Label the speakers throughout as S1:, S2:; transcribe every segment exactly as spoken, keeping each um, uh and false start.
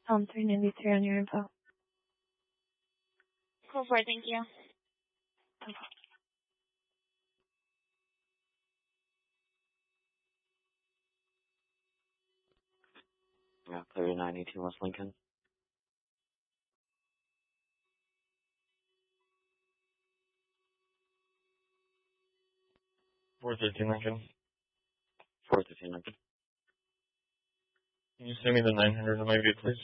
S1: Um, three ninety-three on your info.
S2: Go for it, thank you.
S3: Yeah, thirty-nine eighteen West Lincoln.
S4: four thirteen Lincoln.
S3: four thirteen Lincoln.
S4: Can you send me the nine hundred on my view, please?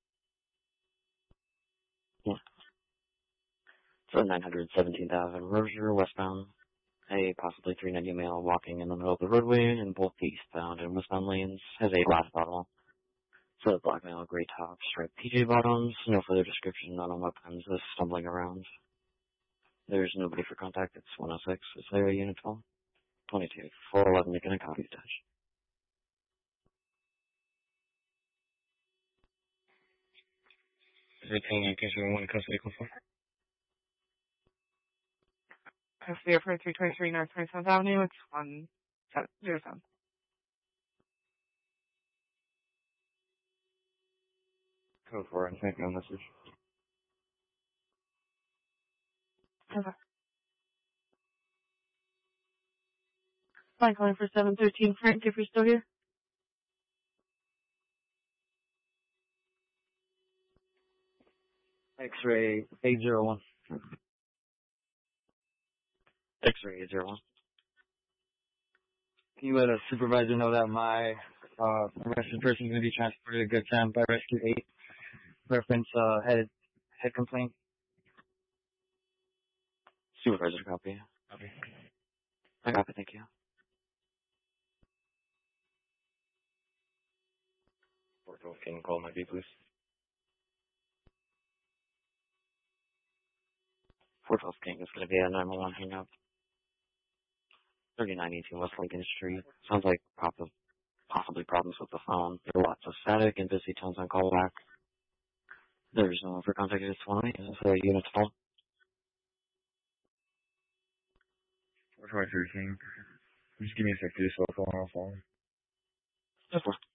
S3: Yeah. So nine hundred seventeen thousand Rozier, westbound. A possibly three ninety male walking in the middle of the roadway in both the eastbound and westbound lanes. Has a glass bottle. So black male, gray top, striped P J bottoms. No further description, not on weapons. Is stumbling around. There's nobody for contact. It's one oh six. Is there a unit twelve? twenty-two. four eleven Lincoln and copy attached.
S4: Everything you can show one custody confirm.
S5: Custody for three twenty-three North twenty-seventh Avenue. It's one zero seven.
S4: Code four and thank you on message.
S1: Okay. Fine, calling for seven thirteen Frank, if you're still here.
S3: X-ray eight zero one. X-ray eight zero one.
S6: Can you let a supervisor know that my uh, arrested person is going to be transported to Good Sam by Rescue eight? Reference uh, head head complaint.
S3: Supervisor copy.
S4: Copy.
S3: I copy, thank you.
S4: four twelve, can you call my V, please?
S3: four twelve King is going to be a nine one one hang up. thirty-nine eighteen West Lincoln Street. Sounds like prob- possibly problems with the phone. There are lots of static and busy tones on callback. There's no one for contact. It's one oh eight. Is there a unit phone?
S4: four twenty-three King. Just give me a sec to do so phone. I'll phone.
S3: Yes, sir.